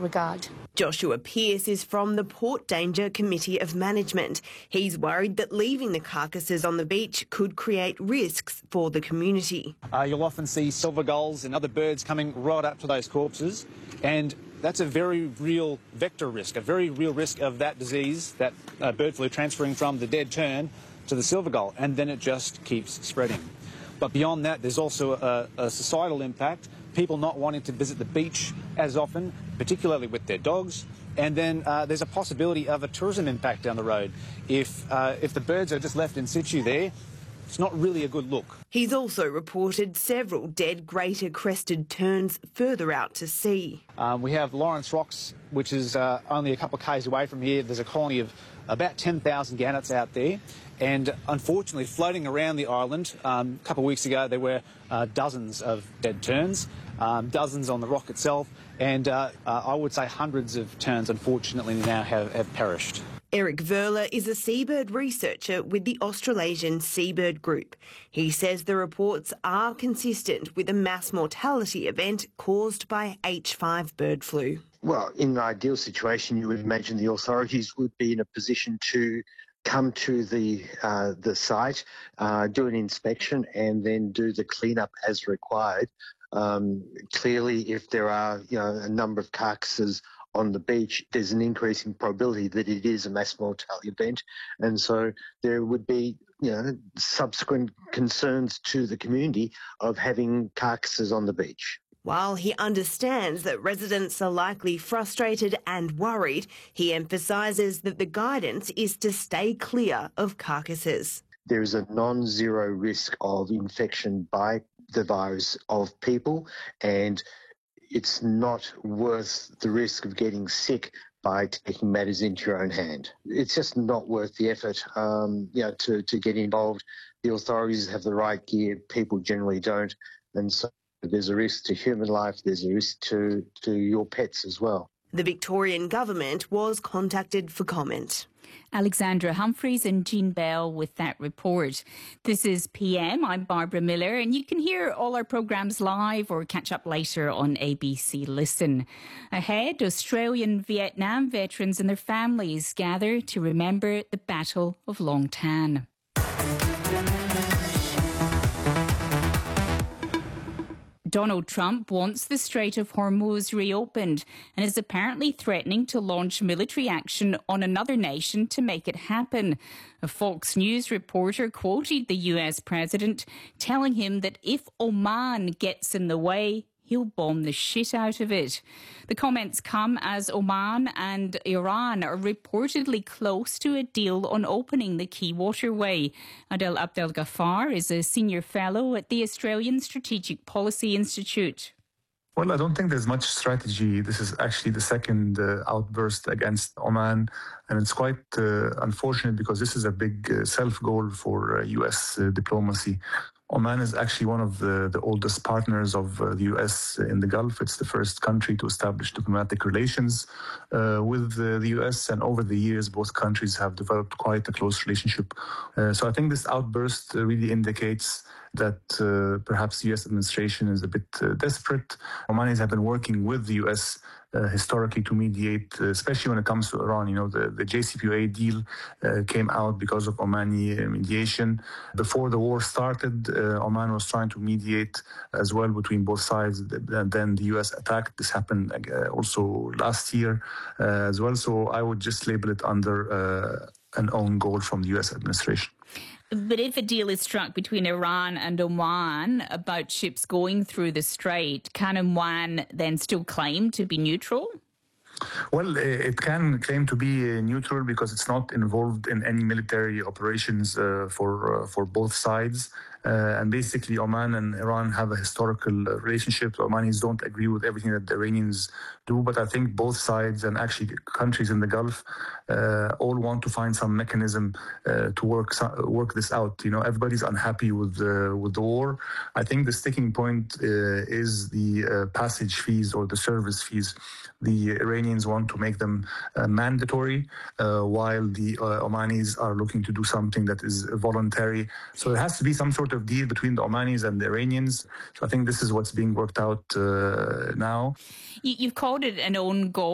regard. Joshua Pearce is from the Port Danger Committee of Management. He's worried that leaving the carcasses on the beach could create risks for the community. You'll often see silver gulls and other birds coming right up to those corpses, and that's a very real vector risk, a very real risk of that disease, that bird flu transferring from the dead tern to the silver gull, and then it just keeps spreading. But beyond that, there's also a societal impact, people not wanting to visit the beach as often, particularly with their dogs. And then there's a possibility of a tourism impact down the road. If the birds are just left in situ there, it's not really a good look. He's also reported several dead greater crested terns further out to sea. We have Lawrence Rocks, which is only a couple of k's away from here. There's a colony of about 10,000 gannets out there. And unfortunately, floating around the island, a couple of weeks ago, there were dozens of dead terns, dozens on the rock itself, and I would say hundreds of terns, unfortunately, now have perished. Eric Verler is a seabird researcher with the Australasian Seabird Group. He says the reports are consistent with a mass mortality event caused by H5 bird flu. Well, in an ideal situation, you would imagine the authorities would be in a position to come to the site, do an inspection, and then do the cleanup as required. Clearly, if there are a number of carcasses on the beach, there's an increasing probability that it is a mass mortality event, and so there would be subsequent concerns to the community of having carcasses on the beach. While he understands that residents are likely frustrated and worried, he emphasises that the guidance is to stay clear of carcasses. There is a non-zero risk of infection by the virus of people, and it's not worth the risk of getting sick by taking matters into your own hand. It's just not worth the effort, to get involved. The authorities have the right gear, people generally don't, and so there's a risk to human life, there's a risk to your pets as well. The Victorian government was contacted for comment. Alexandra Humphreys and Jean Bell with that report. This is PM. I'm Barbara Miller, and you can hear all our programmes live or catch up later on ABC Listen. Ahead, Australian Vietnam veterans and their families gather to remember the Battle of Long Tan. Donald Trump wants the Strait of Hormuz reopened and is apparently threatening to launch military action on another nation to make it happen. A Fox News reporter quoted the US president, telling him that if Oman gets in the way, he'll bomb the shit out of it. The comments come as Oman and Iran are reportedly close to a deal on opening the key waterway. Adel Abdelghaffar is a senior fellow at the Australian Strategic Policy Institute. Well, I don't think there's much strategy. This is actually the second outburst against Oman, and it's quite unfortunate because this is a big self-goal for US diplomacy. Oman is actually one of the oldest partners of the US in the Gulf. It's the first country to establish diplomatic relations with the US, and over the years, both countries have developed quite a close relationship. So I think this outburst really indicates that perhaps the US administration is a bit desperate. Omanis have been working with the US historically to mediate, especially when it comes to Iran. The JCPOA deal came out because of Omani mediation. Before the war started, Oman was trying to mediate as well between both sides, and then the US attacked. This happened also last year as well. So I would just label it under an own goal from the US administration. But if a deal is struck between Iran and Oman about ships going through the strait, can Oman then still claim to be neutral? Well, it can claim to be neutral because it's not involved in any military operations for both sides. And basically, Oman and Iran have a historical relationship. The Omanis don't agree with everything that the Iranians do, but I think both sides and actually countries in the Gulf all want to find some mechanism to work this out. Everybody's unhappy with the war. I think the sticking point is the passage fees or the service fees. The Iranians want to make them mandatory, while the Omanis are looking to do something that is voluntary. So there has to be some sort of deal between the Omanis and the Iranians. So I think this is what's being worked out now. You've called it an own goal.